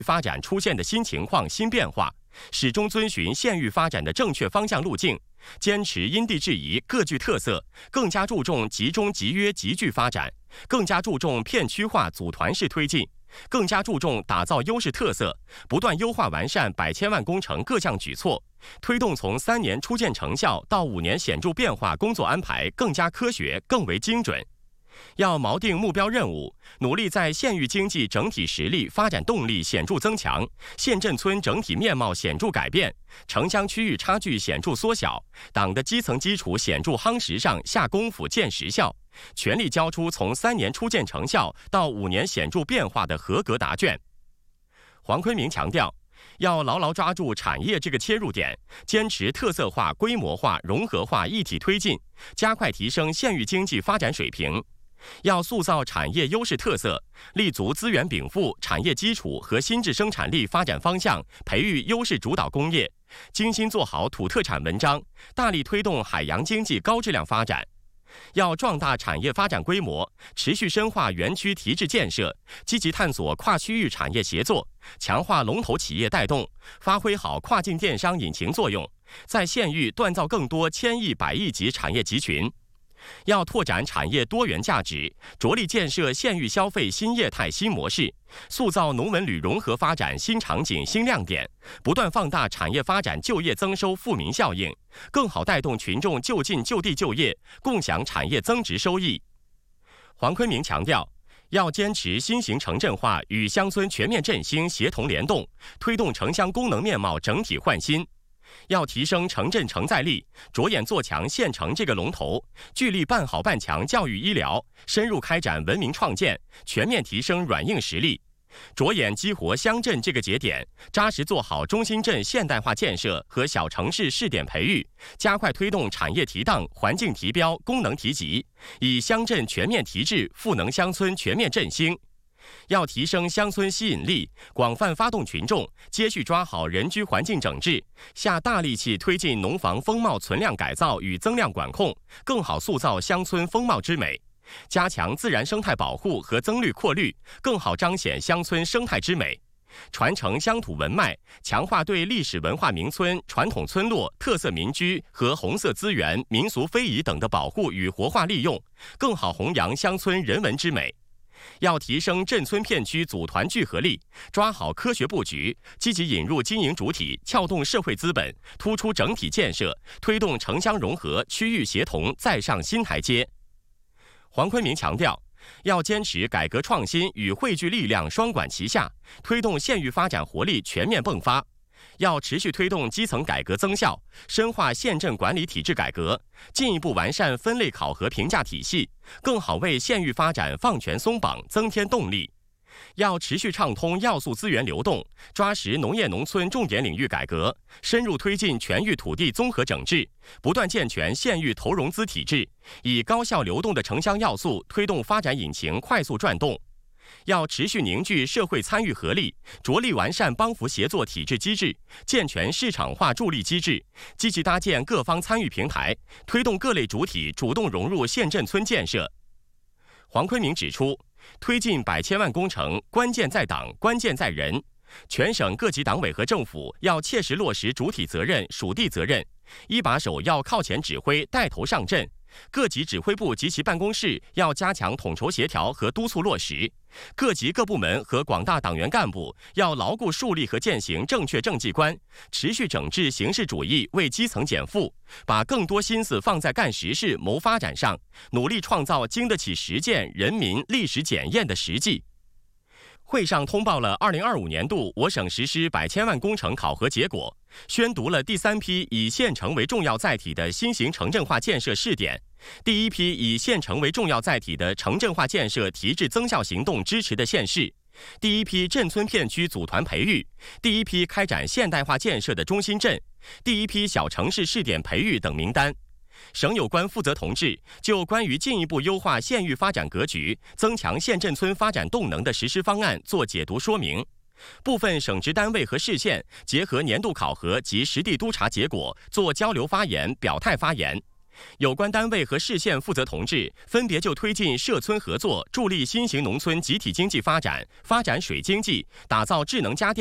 发展出现的新情况、新变化，始终遵循县域发展的正确方向路径，坚持因地制宜、各具特色，更加注重集中集约集聚发展，更加注重片区化组团式推进，更加注重打造优势特色，不断优化完善百千万工程各项举措，推动从3年初见成效到5年显著变化工作安排更加科学、更为精准。要锚定目标任务，努力在县域经济整体实力、发展动力显著增强，县镇村整体面貌显著改变，城乡区域差距显著缩小，党的基层基础显著夯实上下功夫见实效，全力交出从3年初见成效到5年显著变化的合格答卷。黄坤明强调，要牢牢抓住产业这个切入点，坚持特色化、规模化、融合化一体推进，加快提升县域经济发展水平。要塑造产业优势特色，立足资源禀赋、产业基础和新质生产力发展方向，培育优势主导工业，精心做好土特产文章，大力推动海洋经济高质量发展。要壮大产业发展规模，持续深化园区提质建设，积极探索跨区域产业协作，强化龙头企业带动，发挥好跨境电商引擎作用，在县域锻造更多千亿、百亿级产业集群。要拓展产业多元价值，着力建设县域消费新业态新模式，塑造农文旅融合发展新场景新亮点，不断放大产业发展就业增收富民效应，更好带动群众就近就地就业，共享产业增值收益。黄坤明强调，要坚持新型城镇化与乡村全面振兴协同联动，推动城乡功能面貌整体焕新。要提升城镇承载力，着眼做强县城这个龙头，聚力办好办强教育医疗，深入开展文明创建，全面提升软硬实力。着眼激活乡镇这个节点，扎实做好中心镇现代化建设和小城市试点培育，加快推动产业提档、环境提标、功能提级，以乡镇全面提质赋能乡村全面振兴。要提升乡村吸引力，广泛发动群众，接续抓好人居环境整治，下大力气推进农房风貌存量改造与增量管控，更好塑造乡村风貌之美；加强自然生态保护和增绿扩绿，更好彰显乡村生态之美；传承乡土文脉，强化对历史文化名村、传统村落、特色民居和红色资源、民俗非遗等的保护与活化利用，更好弘扬乡村人文之美。要提升镇村片区组团聚合力，抓好科学布局，积极引入经营主体，撬动社会资本，突出整体建设，推动城乡融合、区域协同再上新台阶。黄坤明强调，要坚持改革创新与汇聚力量双管齐下，推动县域发展活力全面迸发。要持续推动基层改革增效，深化县镇管理体制改革，进一步完善分类考核评价体系，更好为县域发展放权松绑增添动力。要持续畅通要素资源流动，抓实农业农村重点领域改革，深入推进全域土地综合整治，不断健全县域投融资体制，以高效流动的城乡要素推动发展引擎快速转动。要持续凝聚社会参与合力，着力完善帮扶协作体制机制，健全市场化助力机制，积极搭建各方参与平台，推动各类主体主动融入县镇村建设。黄坤明指出，推进百千万工程，关键在党，关键在人。全省各级党委和政府要切实落实主体责任、属地责任，一把手要靠前指挥，带头上阵。各级指挥部及其办公室要加强统筹协调和督促落实，各级各部门和广大党员干部要牢固树立和践行正确政绩观，持续整治形式主义，为基层减负，把更多心思放在干实事、谋发展上，努力创造经得起实践、人民历史检验的实际。会上通报了2025年度我省实施百千万工程考核结果，宣读了第3批以县城为重要载体的新型城镇化建设试点，第1批以县城为重要载体的城镇化建设提质增效行动支持的县市，第1批镇村片区组团培育，第1批开展现代化建设的中心镇，第1批小城市试点培育等名单。省有关负责同志就关于进一步优化县域发展格局、增强县镇村发展动能的实施方案做解读说明。部分省直单位和市县结合年度考核及实地督查结果做交流发言、表态发言。 有关单位和市县负责同志分别就推进社村合作，助力新型农村集体经济发展，发展水经济，打造智能家电